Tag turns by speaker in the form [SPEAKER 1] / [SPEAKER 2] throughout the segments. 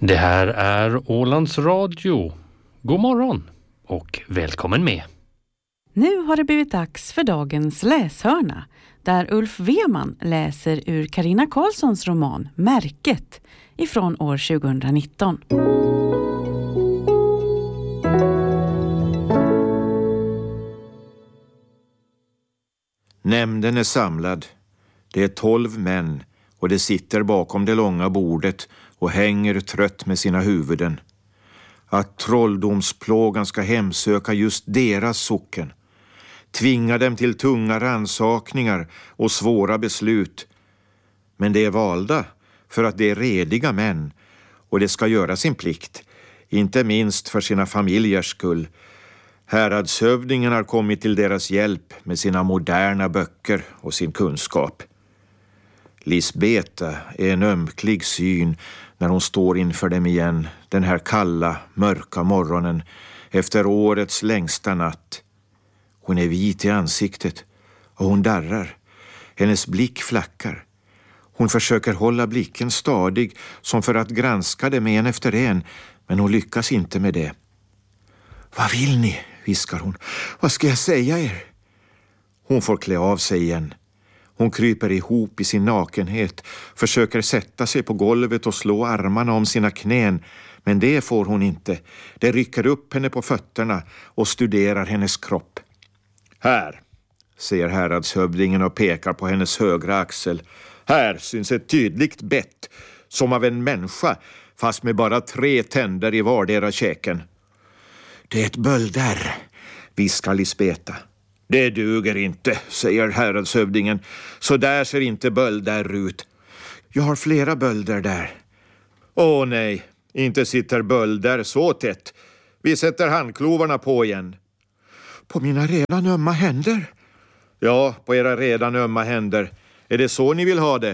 [SPEAKER 1] Det här är Ålands Radio. God morgon och välkommen med.
[SPEAKER 2] Nu har det blivit dags för dagens läshörna, där Ulf Weman läser ur Carina Karlssons roman Märket ifrån år 2019.
[SPEAKER 3] Nämnden är samlad. Det är 12 män och de sitter bakom det långa bordet och hänger trött med sina huvuden. Att trolldomsplågan ska hemsöka just deras socken. Tvinga dem till tunga rannsakningar och svåra beslut. Men de är valda för att de är rediga män och de ska göra sin plikt, inte minst för sina familjers skull. Häradshövdingen har kommit till deras hjälp med sina moderna böcker och sin kunskap. Lisbeta är en ömklig syn när hon står inför dem igen den här kalla, mörka morgonen efter årets längsta natt. Hon är vit i ansiktet och hon darrar. Hennes blick flackar. Hon försöker hålla blicken stadig som för att granska dem en efter en, men hon lyckas inte med det. Vad vill ni? Viskar hon. Vad ska jag säga er? Hon får klä av sig igen. Hon kryper ihop i sin nakenhet, försöker sätta sig på golvet och slå armarna om sina knän, men det får hon inte. Det rycker upp henne på fötterna och studerar hennes kropp. Här, säger häradshövdingen och pekar på hennes högra axel. Här syns ett tydligt bett, som av en människa, fast med bara 3 tänder i vardera käken. Det är ett bölder, viskar Lisbeta. Det duger inte, säger häradshövdingen. Så där ser inte bölder ut. Jag har flera bölder där. Åh nej, inte sitter bölder så tätt. Vi sätter handklovarna på igen. På mina redan ömma händer? Ja, på era redan ömma händer. Är det så ni vill ha det?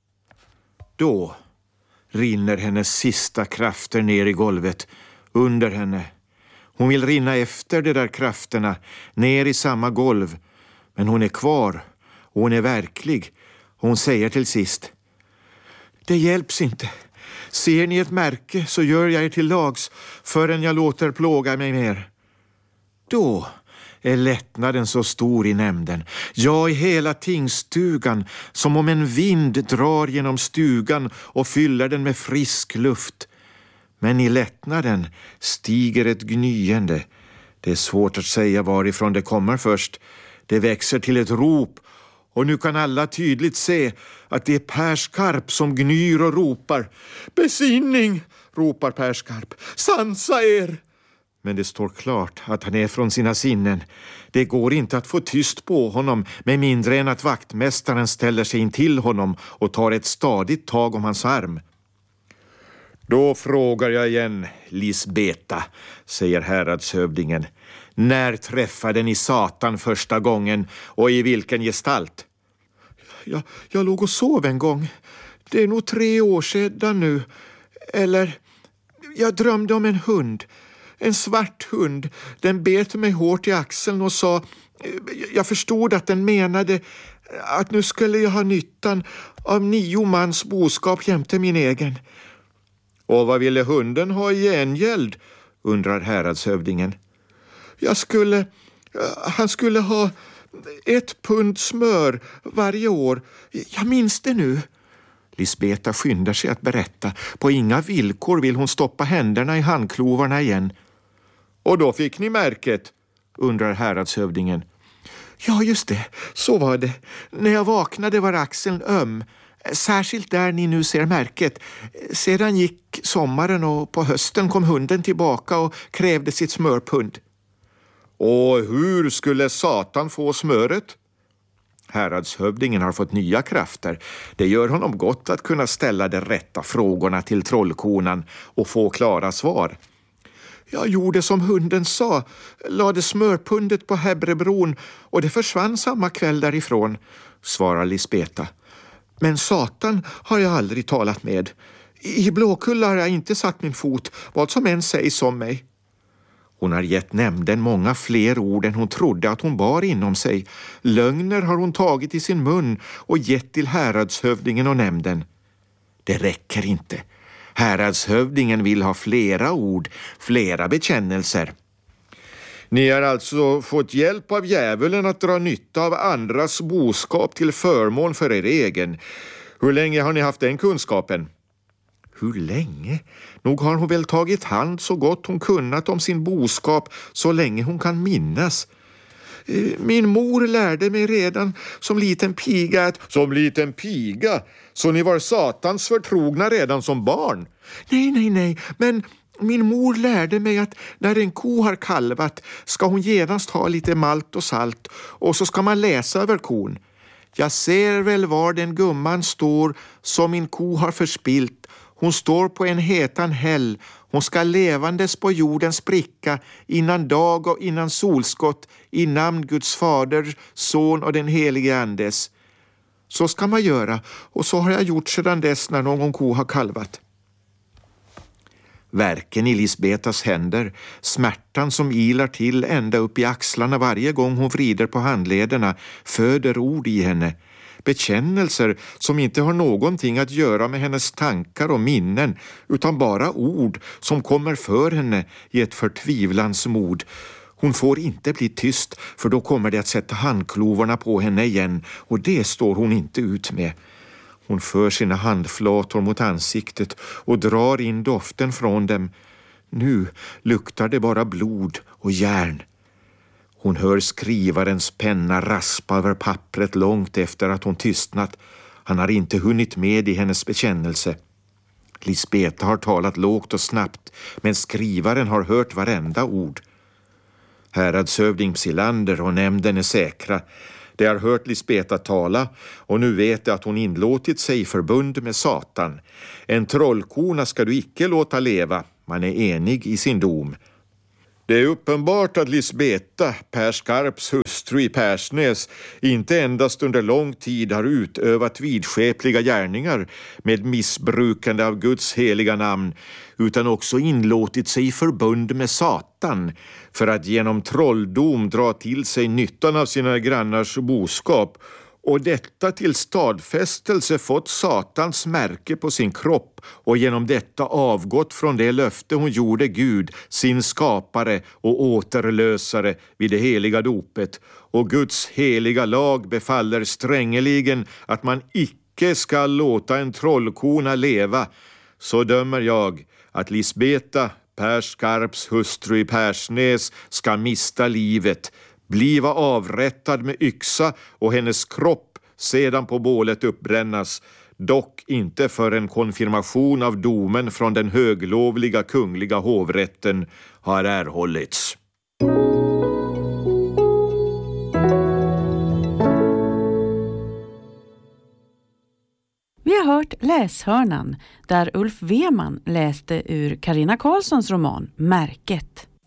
[SPEAKER 3] Då rinner hennes sista krafter ner i golvet under henne. Hon vill rinna efter de där krafterna, ner i samma golv. Men hon är kvar och hon är verklig. Hon säger till sist: det hjälps inte. Ser ni ett märke så gör jag er till lags förrän jag låter plåga mig mer. Då är lättnaden så stor i nämnden, ja i hela tingstugan, som om en vind drar genom stugan och fyller den med frisk luft. Men i lättnaden stiger ett gnyende. Det är svårt att säga varifrån det kommer först. Det växer till ett rop och nu kan alla tydligt se att det är Per Skarp som gnyr och ropar. Besinning, ropar Per Skarp. Sansa er! Men det står klart att han är från sina sinnen. Det går inte att få tyst på honom med mindre än att vaktmästaren ställer sig in till honom och tar ett stadigt tag om hans arm. Då frågar jag igen, Lisbeta, säger häradshövdingen. När träffade ni Satan första gången och i vilken gestalt? Jag låg och sov en gång. Det är nog 3 år sedan nu. Eller, jag drömde om en hund. En svart hund. Den bet mig hårt i axeln och sa... Jag förstod att den menade att nu skulle jag ha nyttan av 9 mans boskap jämte min egen. Och vad ville hunden ha i gengäld, undrar häradshövdingen. Han skulle ha 1 pund smör varje år. Jag minns det nu. Lisbeta skyndar sig att berätta. På inga villkor vill hon stoppa händerna i handklovarna igen. Och då fick ni märket, undrar häradshövdingen. Ja, just det. Så var det. När jag vaknade var axeln öm. Särskilt där ni nu ser märket. Sedan gick sommaren och på hösten kom hunden tillbaka och krävde sitt smörpund. Och hur skulle Satan få smöret? Häradshövdingen har fått nya krafter. Det gör honom gott att kunna ställa de rätta frågorna till trollkonan och få klara svar. Jag gjorde som hunden sa, lade smörpundet på Hebrebron och det försvann samma kväll därifrån, svarar Lisbeta. Men Satan har jag aldrig talat med. I Blåkulla har jag inte satt min fot, vad som än sägs om mig. Hon har gett nämnden många fler ord än hon trodde att hon bar inom sig. Lögner har hon tagit i sin mun och gett till häradshövdingen och nämnden. Det räcker inte. Häradshövdingen vill ha flera ord, flera bekännelser. Ni har alltså fått hjälp av djävulen att dra nytta av andras boskap till förmån för er egen. Hur länge har ni haft den kunskapen? Hur länge? Nog har hon väl tagit hand så gott hon kunnat om sin boskap så länge hon kan minnas. Min mor lärde mig redan som liten piga att... Som liten piga? Så ni var Satans förtrogna redan som barn? Nej, men min mor lärde mig att när en ko har kalvat ska hon genast ha lite malt och salt och så ska man läsa över kon. Jag ser väl var den gumman står som min ko har förspilt. Hon står på en hetan häll. Hon ska levandes på jordens bricka innan dag och innan solskott i namn Guds fader, son och den helige andes. Så ska man göra och så har jag gjort sedan dess när någon ko har kalvat. Värken i Lisbetas händer, smärtan som ilar till ända upp i axlarna varje gång hon vrider på handlederna, föder ord i henne. Bekännelser som inte har någonting att göra med hennes tankar och minnen utan bara ord som kommer för henne i ett förtvivlans mod. Hon får inte bli tyst för då kommer det att sätta handklovarna på henne igen och det står hon inte ut med. Hon för sina handflator mot ansiktet och drar in doften från dem. Nu luktar det bara blod och järn. Hon hör skrivarens penna raspa över pappret långt efter att hon tystnat. Han har inte hunnit med i hennes bekännelse. Lisbeta har talat lågt och snabbt, men skrivaren har hört varenda ord. Häradshövding Psilander och nämnden är säkra. De har hört Lisbeta tala och nu vet de att hon inlåtit sig i förbund med Satan. En trollkona ska du icke låta leva. Man är enig i sin dom. Det är uppenbart att Lisbeta, Per Skarps hustru i Persnäs, inte endast under lång tid har utövat vidskepliga gärningar med missbrukande av Guds heliga namn, utan också inlåtit sig i förbund med Satan för att genom trolldom dra till sig nyttan av sina grannars boskap och detta till stadfästelse fått Satans märke på sin kropp och genom detta avgått från det löfte hon gjorde Gud, sin skapare och återlösare vid det heliga dopet. Och Guds heliga lag befaller strängeligen att man icke ska låta en trollkona leva. Så dömer jag att Lisbeta, Per Skarps hustru i Persnäs, ska mista livet, bliva avrättad med yxa och hennes kropp sedan på bålet uppbrännas, dock inte för en konfirmation av domen från den höglovliga kungliga hovrätten har erhållits.
[SPEAKER 2] Vi har hört Läshörnan där Ulf Weman läste ur Carina Karlssons roman Märket.